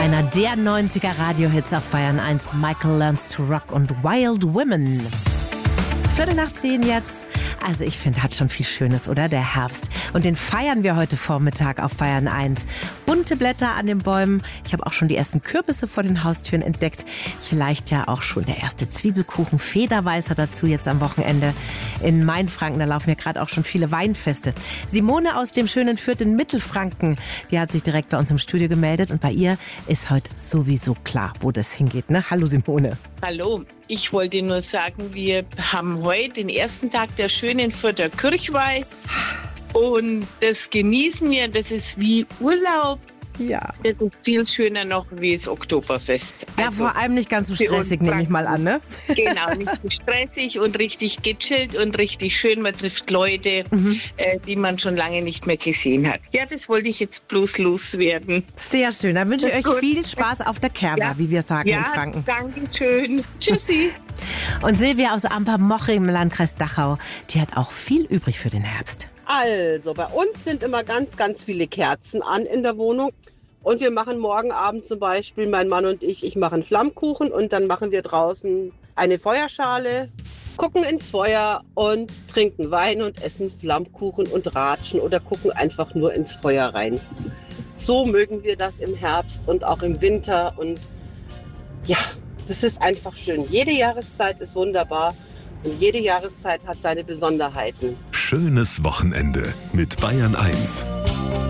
Einer der 90er Radiohits auf Bayern 1, Michael Learns to Rock und Wild Women. 9:15 jetzt. Also ich finde, hat schon viel Schönes, oder? Der Herbst. Und den feiern wir heute Vormittag auf Bayern 1. Bunte Blätter an den Bäumen. Ich habe auch schon die ersten Kürbisse vor den Haustüren entdeckt. Vielleicht ja auch schon der erste Zwiebelkuchen. Federweißer dazu jetzt am Wochenende. In Mainfranken, da laufen ja gerade auch schon viele Weinfeste. Simone aus dem schönen Fürth in Mittelfranken, die hat sich direkt bei uns im Studio gemeldet. Und bei ihr ist heute sowieso klar, wo das hingeht, ne? Hallo Simone. Hallo, ich wollte nur sagen, wir haben heute den ersten Tag der schönen Fürther Kirchweih und das genießen wir, das ist wie Urlaub. Ja. Das ist viel schöner noch wie das Oktoberfest. Ja, also vor allem nicht ganz so stressig, nehme ich mal an, ne? Genau, nicht so stressig und richtig gechillt und richtig schön. Man trifft Leute, die man schon lange nicht mehr gesehen hat. Ja, das wollte ich jetzt bloß loswerden. Sehr schön, dann wünsche ich euch viel Spaß auf der Kerber, wie wir sagen in Franken. Ja, danke schön. Tschüssi. Und Silvia aus Ampermoching im Landkreis Dachau, die hat auch viel übrig für den Herbst. Also, bei uns sind immer ganz, ganz viele Kerzen an in der Wohnung. Und wir machen morgen Abend zum Beispiel, mein Mann und ich machen Flammkuchen und dann machen wir draußen eine Feuerschale, gucken ins Feuer und trinken Wein und essen Flammkuchen und ratschen oder gucken einfach nur ins Feuer rein. So mögen wir das im Herbst und auch im Winter und ja, das ist einfach schön. Jede Jahreszeit ist wunderbar und jede Jahreszeit hat seine Besonderheiten. Schönes Wochenende mit Bayern 1.